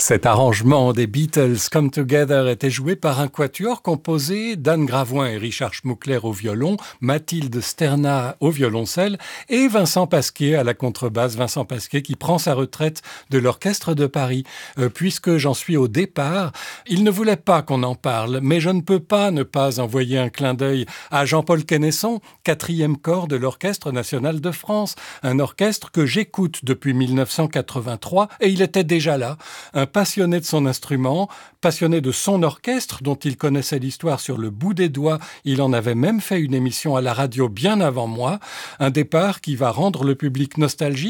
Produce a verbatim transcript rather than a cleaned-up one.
Cet arrangement des Beatles Come Together était joué par un quatuor composé d'Anne Gravoin et Richard Schmuckler au violon, Mathilde Sterna au violoncelle et Vincent Pasquier à la contrebasse. Vincent Pasquier qui prend sa retraite de l'Orchestre de Paris. Euh, puisque j'en suis au départ, il ne voulait pas qu'on en parle, mais je ne peux pas ne pas envoyer un clin d'œil à Jean-Paul Quesnesson, quatrième corps de l'Orchestre national de France. Un orchestre que j'écoute depuis mille neuf cent quatre-vingt-trois et il était déjà là. Un passionné de son instrument, passionné de son orchestre dont il connaissait l'histoire sur le bout des doigts. Il en avait même fait une émission à la radio bien avant moi. Un départ qui va rendre le public nostalgique.